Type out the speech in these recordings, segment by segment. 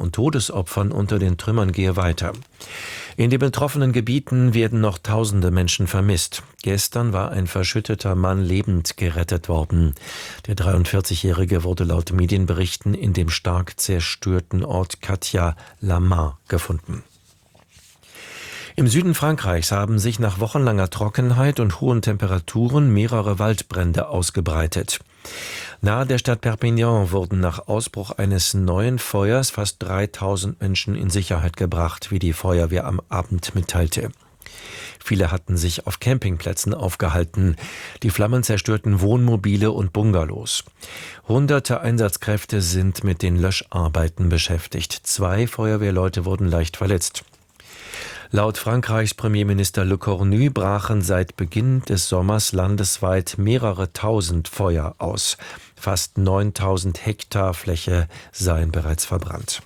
und Todesopfern unter den Trümmern gehe weiter. In den betroffenen Gebieten werden noch tausende Menschen vermisst. Gestern war ein verschütteter Mann lebend gerettet worden. Der 43-Jährige wurde laut Medienberichten in dem stark zerstörten Ort Catia-la-Mar gefunden. Im Süden Frankreichs haben sich nach wochenlanger Trockenheit und hohen Temperaturen mehrere Waldbrände ausgebreitet. Nahe der Stadt Perpignan wurden nach Ausbruch eines neuen Feuers fast 3000 Menschen in Sicherheit gebracht, wie die Feuerwehr am Abend mitteilte. Viele hatten sich auf Campingplätzen aufgehalten. Die Flammen zerstörten Wohnmobile und Bungalows. Hunderte Einsatzkräfte sind mit den Löscharbeiten beschäftigt. 2 Feuerwehrleute wurden leicht verletzt. Laut Frankreichs Premierminister Le Cornu brachen seit Beginn des Sommers landesweit mehrere tausend Feuer aus. Fast 9000 Hektar Fläche seien bereits verbrannt.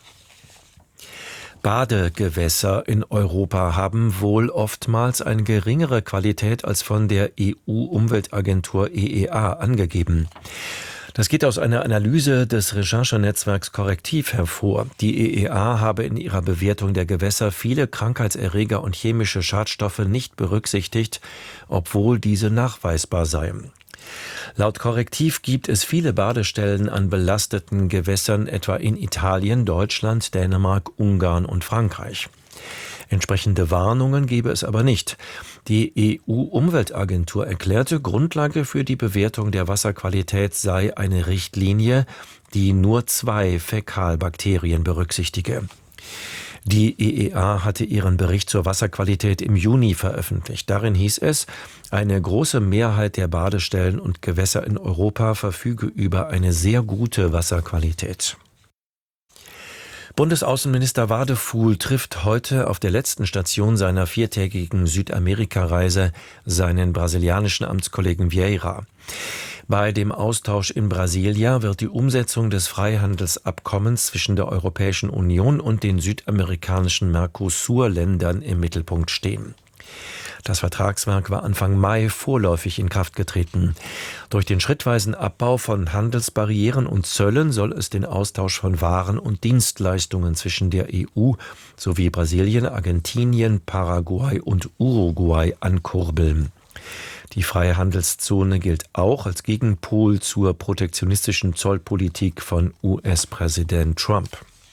Badegewässer in Europa haben wohl oftmals eine geringere Qualität als von der EU-Umweltagentur EEA angegeben. Das geht aus einer Analyse des Recherchenetzwerks Correctiv hervor. Die EEA habe in ihrer Bewertung der Gewässer viele Krankheitserreger und chemische Schadstoffe nicht berücksichtigt, obwohl diese nachweisbar seien. Laut Correctiv gibt es viele Badestellen an belasteten Gewässern, etwa in Italien, Deutschland, Dänemark, Ungarn und Frankreich. Entsprechende Warnungen gebe es aber nicht. Die EU-Umweltagentur erklärte, Grundlage für die Bewertung der Wasserqualität sei eine Richtlinie, die nur 2 Fäkalbakterien berücksichtige. Die EEA hatte ihren Bericht zur Wasserqualität im Juni veröffentlicht. Darin hieß es, eine große Mehrheit der Badestellen und Gewässer in Europa verfüge über eine sehr gute Wasserqualität. Bundesaußenminister Wadefuhl trifft heute auf der letzten Station seiner 4-tägigen Südamerika-Reise seinen brasilianischen Amtskollegen Vieira. Bei dem Austausch in Brasilia wird die Umsetzung des Freihandelsabkommens zwischen der Europäischen Union und den südamerikanischen Mercosur-Ländern im Mittelpunkt stehen. Das Vertragswerk war Anfang Mai vorläufig in Kraft getreten. Durch den schrittweisen Abbau von Handelsbarrieren und Zöllen soll es den Austausch von Waren und Dienstleistungen zwischen der EU sowie Brasilien, Argentinien, Paraguay und Uruguay ankurbeln. Die freie Handelszone gilt auch als Gegenpol zur protektionistischen Zollpolitik von US-Präsident Trump.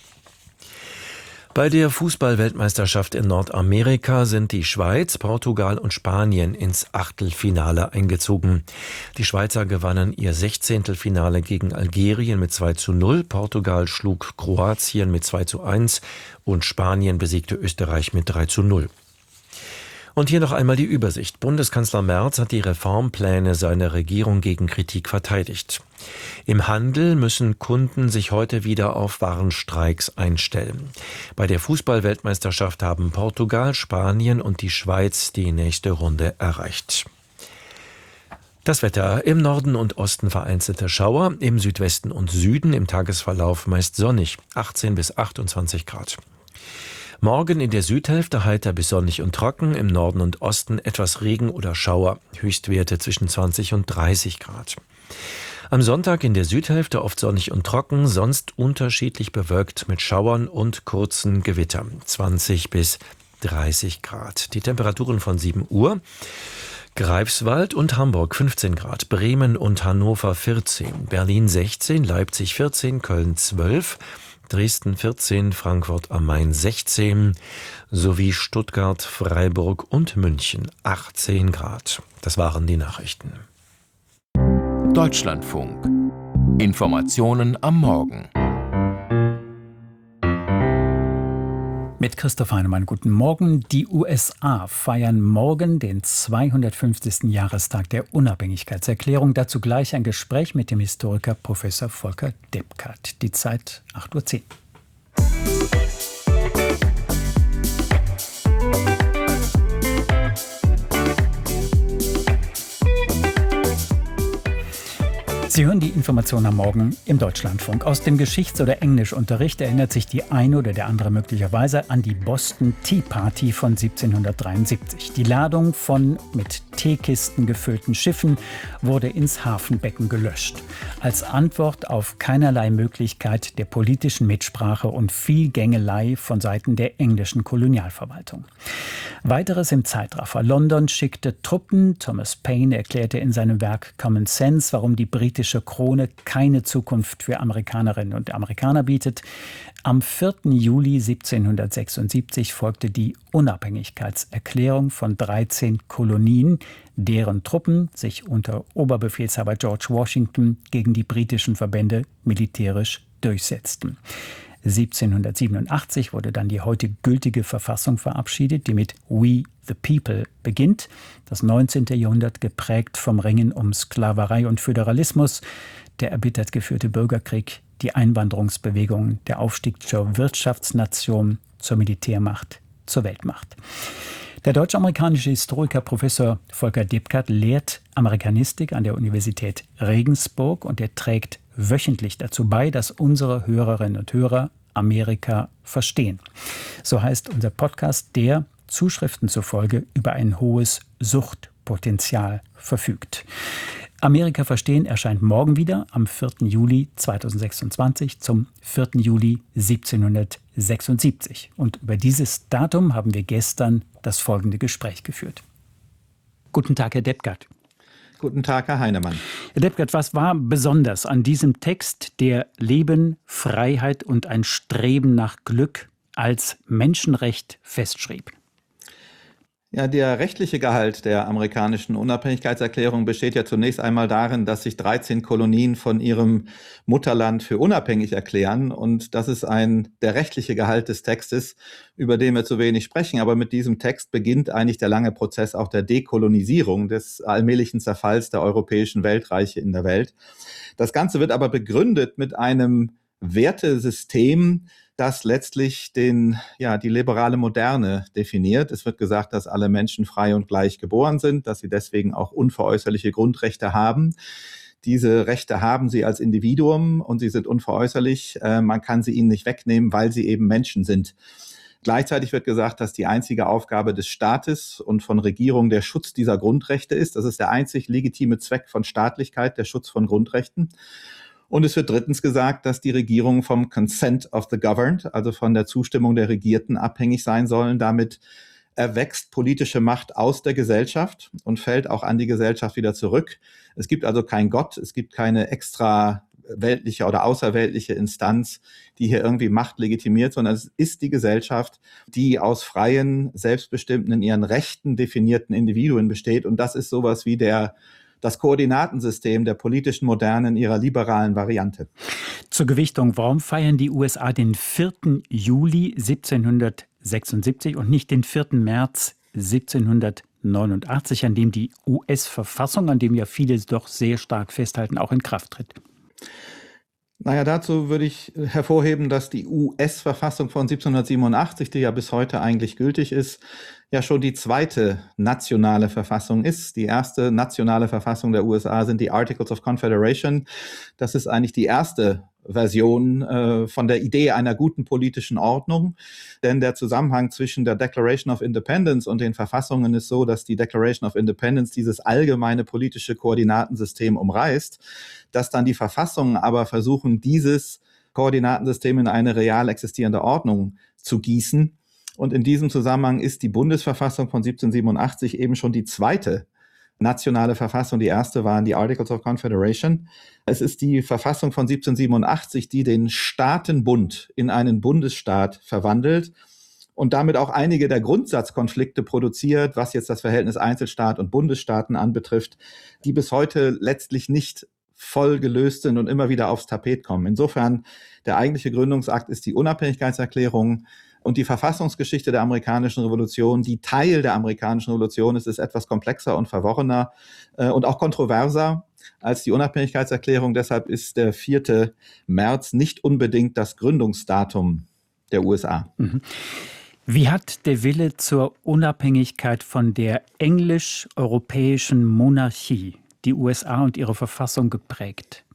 Bei der Fußball-Weltmeisterschaft in Nordamerika sind die Schweiz, Portugal und Spanien ins Achtelfinale eingezogen. Die Schweizer gewannen ihr 16. Finale gegen Algerien mit 2:0, Portugal schlug Kroatien mit 2:1 und Spanien besiegte Österreich mit 3:0. Und hier noch einmal die Übersicht. Bundeskanzler Merz hat die Reformpläne seiner Regierung gegen Kritik verteidigt. Im Handel müssen Kunden sich heute wieder auf Warnstreiks einstellen. Bei der Fußball-Weltmeisterschaft haben Portugal, Spanien und die Schweiz die nächste Runde erreicht. Das Wetter: im Norden und Osten vereinzelte Schauer, im Südwesten und Süden im Tagesverlauf meist sonnig, 18 bis 28 Grad. Morgen in der Südhälfte heiter bis sonnig und trocken, im Norden und Osten etwas Regen oder Schauer, Höchstwerte zwischen 20 und 30 Grad. Am Sonntag in der Südhälfte oft sonnig und trocken, sonst unterschiedlich bewölkt mit Schauern und kurzen Gewittern, 20 bis 30 Grad. Die Temperaturen von 7 Uhr. Greifswald und Hamburg 15 Grad, Bremen und Hannover 14, Berlin 16, Leipzig 14, Köln 12, Dresden 14, Frankfurt am Main 16 sowie Stuttgart, Freiburg und München 18 Grad. Das waren die Nachrichten. Deutschlandfunk. Informationen am Morgen. Mit Christoph Heinemann, guten Morgen. Die USA feiern morgen den 250. Jahrestag der Unabhängigkeitserklärung. Dazu gleich ein Gespräch mit dem Historiker Professor Volker Deppkart. Die Zeit 8:10 Uhr. Sie hören die Information am Morgen im Deutschlandfunk. Aus dem Geschichts- oder Englischunterricht erinnert sich die eine oder der andere möglicherweise an die Boston Tea Party von 1773. Die Ladung von mit Teekisten gefüllten Schiffen wurde ins Hafenbecken gelöscht. Als Antwort auf keinerlei Möglichkeit der politischen Mitsprache und viel Gängelei von Seiten der englischen Kolonialverwaltung. Weiteres im Zeitraffer. London schickte Truppen. Thomas Paine erklärte in seinem Werk Common Sense, warum die britische Krone keine Zukunft für Amerikanerinnen und Amerikaner bietet. Am 4. Juli 1776 folgte die Unabhängigkeitserklärung von 13 Kolonien, deren Truppen sich unter Oberbefehlshaber George Washington gegen die britischen Verbände militärisch durchsetzten. 1787 wurde dann die heute gültige Verfassung verabschiedet, die mit We the People beginnt. Das 19. Jahrhundert geprägt vom Ringen um Sklaverei und Föderalismus, der erbittert geführte Bürgerkrieg, die Einwanderungsbewegungen, der Aufstieg zur Wirtschaftsnation, zur Militärmacht, zur Weltmacht. Der deutsch-amerikanische Historiker Professor Volker Debkert lehrt Amerikanistik an der Universität Regensburg und er trägt wöchentlich dazu bei, dass unsere Hörerinnen und Hörer Amerika verstehen. So heißt unser Podcast, der Zuschriften zufolge über ein hohes Suchtpotenzial verfügt. Amerika verstehen erscheint morgen wieder am 4. Juli 2026 zum 4. Juli 1776. Und über dieses Datum haben wir gestern das folgende Gespräch geführt. Guten Tag, Herr Debkert. Guten Tag, Herr Heinemann. Herr Debkert, was war besonders an diesem Text, der Leben, Freiheit und ein Streben nach Glück als Menschenrecht festschrieb? Ja, der rechtliche Gehalt der amerikanischen Unabhängigkeitserklärung besteht ja zunächst einmal darin, dass sich 13 Kolonien von ihrem Mutterland für unabhängig erklären. Und das ist der rechtliche Gehalt des Textes, über den wir zu wenig sprechen. Aber mit diesem Text beginnt eigentlich der lange Prozess auch der Dekolonisierung, des allmählichen Zerfalls der europäischen Weltreiche in der Welt. Das Ganze wird aber begründet mit einem Wertesystem, das letztlich die liberale Moderne definiert. Es wird gesagt, dass alle Menschen frei und gleich geboren sind, dass sie deswegen auch unveräußerliche Grundrechte haben. Diese Rechte haben sie als Individuum und sie sind unveräußerlich. Man kann sie ihnen nicht wegnehmen, weil sie eben Menschen sind. Gleichzeitig wird gesagt, dass die einzige Aufgabe des Staates und von Regierungen der Schutz dieser Grundrechte ist. Das ist der einzig legitime Zweck von Staatlichkeit, der Schutz von Grundrechten. Und es wird drittens gesagt, dass die Regierungen vom Consent of the Governed, also von der Zustimmung der Regierten, abhängig sein sollen. Damit erwächst politische Macht aus der Gesellschaft und fällt auch an die Gesellschaft wieder zurück. Es gibt also keinen Gott, es gibt keine extra weltliche oder außerweltliche Instanz, die hier irgendwie Macht legitimiert, sondern es ist die Gesellschaft, die aus freien, selbstbestimmten, in ihren Rechten definierten Individuen besteht. Und das ist sowas wie das Koordinatensystem der politischen Moderne in ihrer liberalen Variante. Zur Gewichtung, warum feiern die USA den 4. Juli 1776 und nicht den 4. März 1789, an dem die US-Verfassung, an dem ja viele doch sehr stark festhalten, auch in Kraft tritt? Naja, dazu würde ich hervorheben, dass die US-Verfassung von 1787, die ja bis heute eigentlich gültig ist, ja schon die zweite nationale Verfassung ist. Die erste nationale Verfassung der USA sind die Articles of Confederation. Das ist eigentlich die erste Version von der Idee einer guten politischen Ordnung. Denn der Zusammenhang zwischen der Declaration of Independence und den Verfassungen ist so, dass die Declaration of Independence dieses allgemeine politische Koordinatensystem umreißt, dass dann die Verfassungen aber versuchen, dieses Koordinatensystem in eine real existierende Ordnung zu gießen. Und in diesem Zusammenhang ist die Bundesverfassung von 1787 eben schon die zweite nationale Verfassung. Die erste waren die Articles of Confederation. Es ist die Verfassung von 1787, die den Staatenbund in einen Bundesstaat verwandelt und damit auch einige der Grundsatzkonflikte produziert, was jetzt das Verhältnis Einzelstaat und Bundesstaaten anbetrifft, die bis heute letztlich nicht voll gelöst sind und immer wieder aufs Tapet kommen. Insofern, der eigentliche Gründungsakt ist die Unabhängigkeitserklärung. Und die Verfassungsgeschichte der amerikanischen Revolution, die Teil der amerikanischen Revolution ist etwas komplexer und verworrener und auch kontroverser als die Unabhängigkeitserklärung. Deshalb ist der 4. März nicht unbedingt das Gründungsdatum der USA. Wie hat der Wille zur Unabhängigkeit von der englisch-europäischen Monarchie die USA und ihre Verfassung geprägt?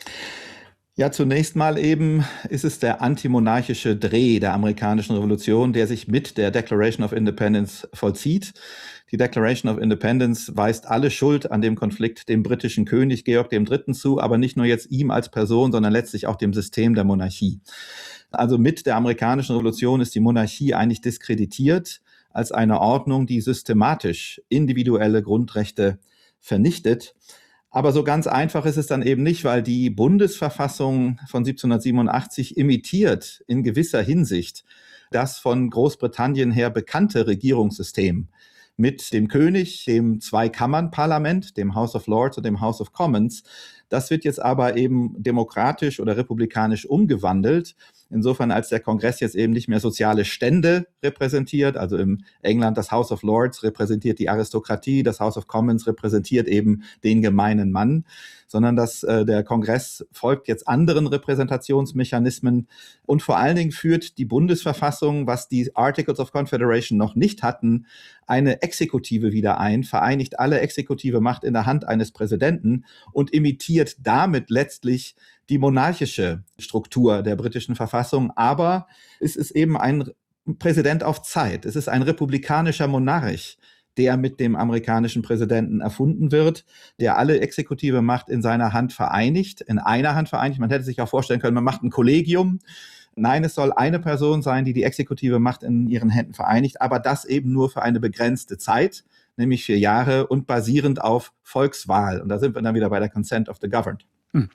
Ja, zunächst mal eben ist es der antimonarchische Dreh der amerikanischen Revolution, der sich mit der Declaration of Independence vollzieht. Die Declaration of Independence weist alle Schuld an dem Konflikt dem britischen König Georg III. Zu, aber nicht nur jetzt ihm als Person, sondern letztlich auch dem System der Monarchie. Also mit der amerikanischen Revolution ist die Monarchie eigentlich diskreditiert als eine Ordnung, die systematisch individuelle Grundrechte vernichtet. Aber so ganz einfach ist es dann eben nicht, weil die Bundesverfassung von 1787 imitiert in gewisser Hinsicht das von Großbritannien her bekannte Regierungssystem mit dem König, dem Zweikammernparlament, dem House of Lords und dem House of Commons. Das wird jetzt aber eben demokratisch oder republikanisch umgewandelt. Insofern, als der Kongress jetzt eben nicht mehr soziale Stände repräsentiert, also im England das House of Lords repräsentiert die Aristokratie, das House of Commons repräsentiert eben den gemeinen Mann, sondern dass der Kongress folgt jetzt anderen Repräsentationsmechanismen und vor allen Dingen führt die Bundesverfassung, was die Articles of Confederation noch nicht hatten, eine Exekutive wieder ein, vereinigt alle exekutive Macht in der Hand eines Präsidenten und imitiert damit letztlich die monarchische Struktur der britischen Verfassung. Aber es ist eben ein Präsident auf Zeit. Es ist ein republikanischer Monarch, der mit dem amerikanischen Präsidenten erfunden wird, der alle exekutive Macht in seiner Hand vereinigt, in einer Hand vereinigt. Man hätte sich auch vorstellen können, man macht ein Kollegium. Nein, es soll eine Person sein, die die exekutive Macht in ihren Händen vereinigt, aber das eben nur für eine begrenzte Zeit, nämlich 4 Jahre und basierend auf Volkswahl. Und da sind wir dann wieder bei der Consent of the Governed.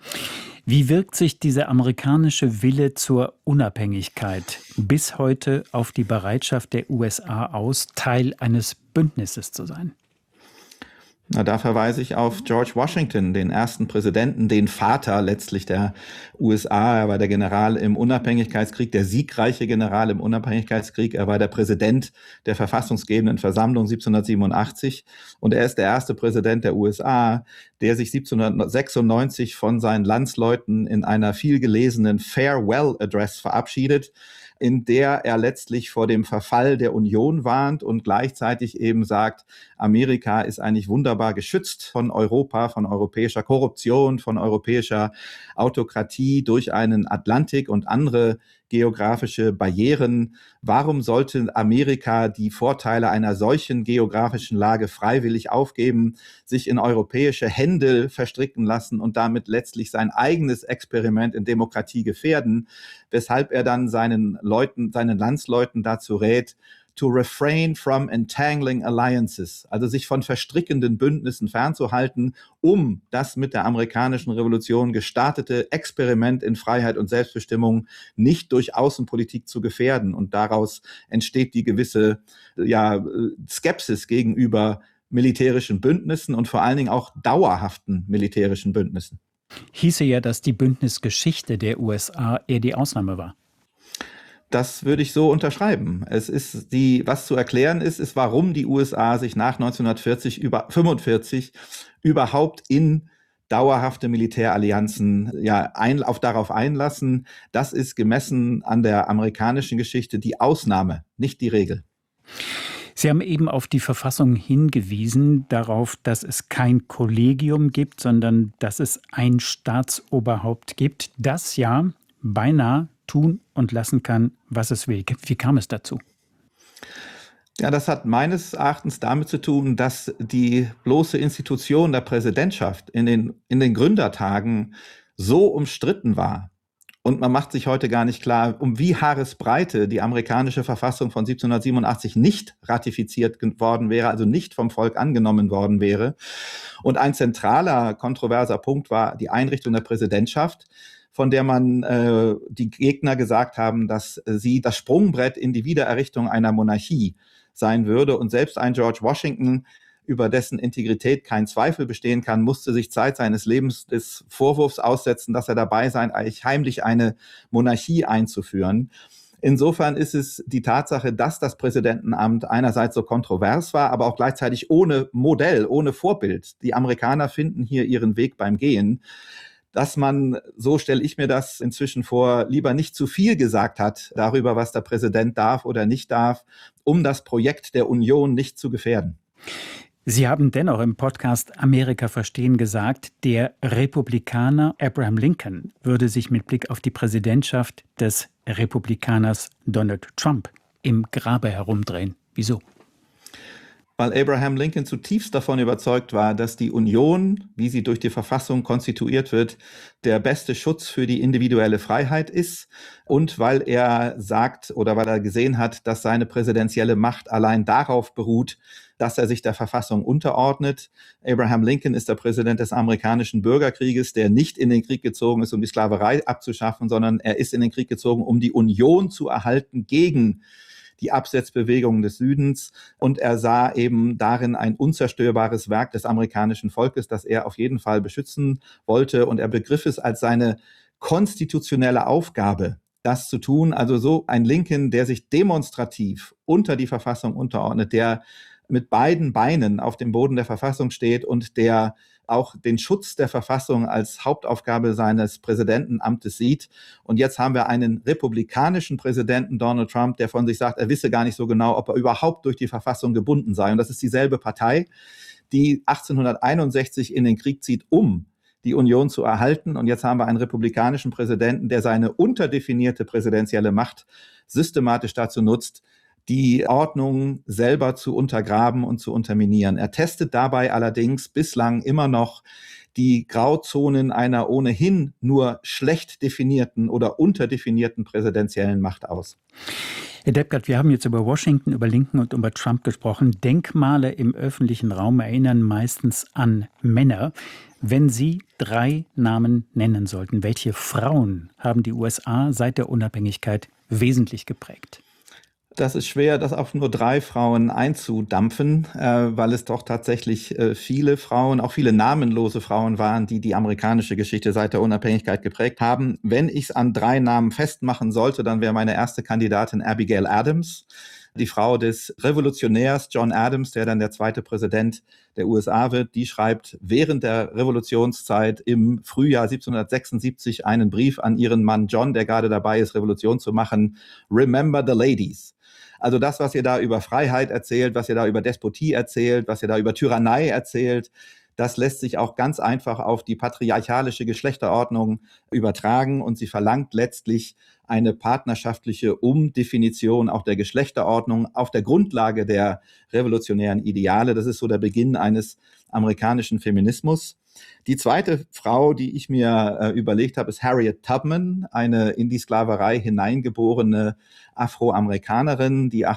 Wie wirkt sich dieser amerikanische Wille zur Unabhängigkeit bis heute auf die Bereitschaft der USA aus, Teil eines Bündnisses zu sein? Na, da verweise ich auf George Washington, den ersten Präsidenten, den Vater letztlich der USA. Er war der General im Unabhängigkeitskrieg, der siegreiche General im Unabhängigkeitskrieg. Er war der Präsident der verfassungsgebenden Versammlung 1787 und er ist der erste Präsident der USA, der sich 1796 von seinen Landsleuten in einer vielgelesenen Farewell Address verabschiedet, in der er letztlich vor dem Verfall der Union warnt und gleichzeitig eben sagt, Amerika ist eigentlich wunderbar geschützt von Europa, von europäischer Korruption, von europäischer Autokratie durch einen Atlantik und andere geografische Barrieren. Warum sollte Amerika die Vorteile einer solchen geografischen Lage freiwillig aufgeben, sich in europäische Hände verstricken lassen und damit letztlich sein eigenes Experiment in Demokratie gefährden, weshalb er dann seinen Landsleuten dazu rät, to refrain from entangling alliances, also sich von verstrickenden Bündnissen fernzuhalten, um das mit der amerikanischen Revolution gestartete Experiment in Freiheit und Selbstbestimmung nicht durch Außenpolitik zu gefährden. Und daraus entsteht die gewisse Skepsis gegenüber militärischen Bündnissen und vor allen Dingen auch dauerhaften militärischen Bündnissen. Hieße ja, dass die Bündnisgeschichte der USA eher die Ausnahme war. Das würde ich so unterschreiben. Was zu erklären ist, warum die USA sich nach 1945 überhaupt in dauerhafte Militärallianzen darauf einlassen. Das ist gemessen an der amerikanischen Geschichte die Ausnahme, nicht die Regel. Sie haben eben auf die Verfassung hingewiesen, darauf, dass es kein Kollegium gibt, sondern dass es ein Staatsoberhaupt gibt, das ja beinahe tun und lassen kann, was es will. Wie kam es dazu? Ja, das hat meines Erachtens damit zu tun, dass die bloße Institution der Präsidentschaft in den Gründertagen so umstritten war. Und man macht sich heute gar nicht klar, um wie Haaresbreite die amerikanische Verfassung von 1787 nicht ratifiziert worden wäre, also nicht vom Volk angenommen worden wäre. Und ein zentraler, kontroverser Punkt war die Einrichtung der Präsidentschaft, von der die Gegner gesagt haben, dass sie das Sprungbrett in die Wiedererrichtung einer Monarchie sein würde. Und selbst ein George Washington, über dessen Integrität kein Zweifel bestehen kann, musste sich Zeit seines Lebens des Vorwurfs aussetzen, dass er dabei sei, eigentlich heimlich eine Monarchie einzuführen. Insofern ist es die Tatsache, dass das Präsidentenamt einerseits so kontrovers war, aber auch gleichzeitig ohne Modell, ohne Vorbild. Die Amerikaner finden hier ihren Weg beim Gehen, dass man, so stelle ich mir das inzwischen vor, lieber nicht zu viel gesagt hat darüber, was der Präsident darf oder nicht darf, um das Projekt der Union nicht zu gefährden. Sie haben dennoch im Podcast Amerika verstehen gesagt, der Republikaner Abraham Lincoln würde sich mit Blick auf die Präsidentschaft des Republikaners Donald Trump im Grabe herumdrehen. Wieso? Weil Abraham Lincoln zutiefst davon überzeugt war, dass die Union, wie sie durch die Verfassung konstituiert wird, der beste Schutz für die individuelle Freiheit ist und weil er sagt oder weil er gesehen hat, dass seine präsidentielle Macht allein darauf beruht, dass er sich der Verfassung unterordnet. Abraham Lincoln ist der Präsident des amerikanischen Bürgerkrieges, der nicht in den Krieg gezogen ist, um die Sklaverei abzuschaffen, sondern er ist in den Krieg gezogen, um die Union zu erhalten gegen die Absetzbewegungen des Südens. Und er sah eben darin ein unzerstörbares Werk des amerikanischen Volkes, das er auf jeden Fall beschützen wollte. Und er begriff es als seine konstitutionelle Aufgabe, das zu tun. Also so ein Lincoln, der sich demonstrativ unter die Verfassung unterordnet, der mit beiden Beinen auf dem Boden der Verfassung steht und der auch den Schutz der Verfassung als Hauptaufgabe seines Präsidentenamtes sieht. Und jetzt haben wir einen republikanischen Präsidenten, Donald Trump, der von sich sagt, er wisse gar nicht so genau, ob er überhaupt durch die Verfassung gebunden sei. Und das ist dieselbe Partei, die 1861 in den Krieg zieht, um die Union zu erhalten. Und jetzt haben wir einen republikanischen Präsidenten, der seine unterdefinierte präsidentielle Macht systematisch dazu nutzt, die Ordnung selber zu untergraben und zu unterminieren. Er testet dabei allerdings bislang immer noch die Grauzonen einer ohnehin nur schlecht definierten oder unterdefinierten präsidentiellen Macht aus. Herr Deppgart, wir haben jetzt über Washington, über Lincoln und über Trump gesprochen. Denkmale im öffentlichen Raum erinnern meistens an Männer. Wenn Sie 3 Namen nennen sollten, welche Frauen haben die USA seit der Unabhängigkeit wesentlich geprägt? Das ist schwer, das auf nur 3 Frauen einzudampfen, weil es doch tatsächlich viele Frauen, auch viele namenlose Frauen waren, die die amerikanische Geschichte seit der Unabhängigkeit geprägt haben. Wenn ich es an 3 Namen festmachen sollte, dann wäre meine erste Kandidatin Abigail Adams, die Frau des Revolutionärs John Adams, der dann der 2. Präsident der USA wird. Die schreibt während der Revolutionszeit im Frühjahr 1776 einen Brief an ihren Mann John, der gerade dabei ist, Revolution zu machen. Remember the ladies. Also das, was ihr da über Freiheit erzählt, was ihr da über Despotie erzählt, was ihr da über Tyrannei erzählt, das lässt sich auch ganz einfach auf die patriarchalische Geschlechterordnung übertragen und sie verlangt letztlich eine partnerschaftliche Umdefinition auch der Geschlechterordnung auf der Grundlage der revolutionären Ideale. Das ist so der Beginn eines amerikanischen Feminismus. Die zweite Frau, die ich mir überlegt habe, ist Harriet Tubman, eine in die Sklaverei hineingeborene Afroamerikanerin, die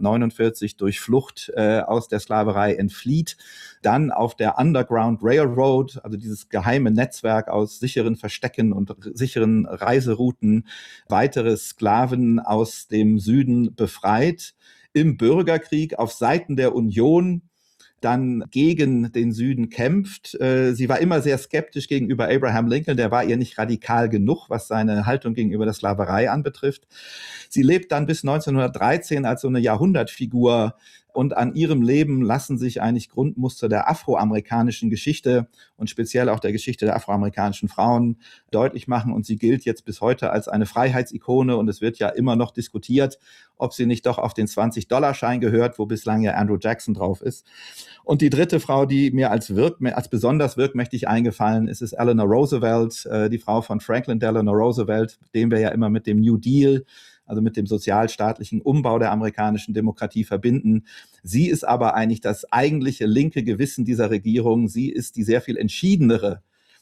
1849 durch Flucht aus der Sklaverei entflieht, dann auf der Underground Railroad, also dieses geheime Netzwerk aus sicheren Verstecken und sicheren Reiserouten, weitere Sklaven aus dem Süden befreit, im Bürgerkrieg auf Seiten der Union dann gegen den Süden kämpft. Sie war immer sehr skeptisch gegenüber Abraham Lincoln, der war ihr nicht radikal genug, was seine Haltung gegenüber der Sklaverei anbetrifft. Sie lebt dann bis 1913 als so eine Jahrhundertfigur und an ihrem Leben lassen sich eigentlich Grundmuster der afroamerikanischen Geschichte und speziell auch der Geschichte der afroamerikanischen Frauen deutlich machen und sie gilt jetzt bis heute als eine Freiheitsikone und es wird ja immer noch diskutiert, ob sie nicht doch auf den 20-Dollar-Schein gehört, wo bislang ja Andrew Jackson drauf ist. Und die dritte Frau, die mir als besonders wirkmächtig eingefallen ist, ist Eleanor Roosevelt, die Frau von Franklin Delano Roosevelt, den wir ja immer mit dem New Deal, also mit dem sozialstaatlichen Umbau der amerikanischen Demokratie verbinden. Sie ist aber eigentlich das eigentliche linke Gewissen dieser Regierung. Sie ist die sehr viel entschiedenere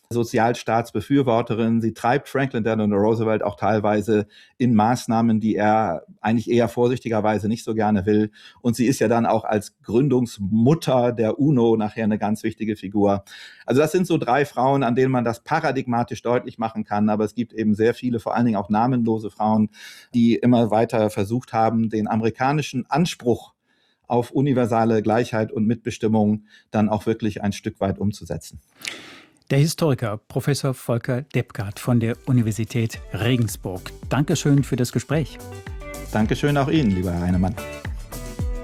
Sozialstaatsbefürworterin. Sie treibt Franklin Delano Roosevelt auch teilweise in Maßnahmen, die er eigentlich eher vorsichtigerweise nicht so gerne will. Und sie ist ja dann auch als Gründungsmutter der UNO nachher eine ganz wichtige Figur. Also das sind so 3 Frauen, an denen man das paradigmatisch deutlich machen kann. Aber es gibt eben sehr viele, vor allen Dingen auch namenlose Frauen, die immer weiter versucht haben, den amerikanischen Anspruch auf universale Gleichheit und Mitbestimmung dann auch wirklich ein Stück weit umzusetzen. Der Historiker Professor Volker Deppgart von der Universität Regensburg. Dankeschön für das Gespräch. Dankeschön auch Ihnen, lieber Herr Heinemann.